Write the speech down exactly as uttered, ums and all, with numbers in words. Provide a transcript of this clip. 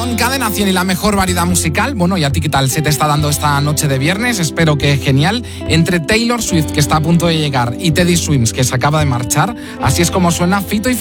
con Cadena cien y la mejor variedad musical. Bueno, ¿y a ti qué tal se te está dando esta noche de viernes? Espero que genial. Entre Taylor Swift, que está a punto de llegar, y Teddy Swims, que se acaba de marchar, así es como suena Fito y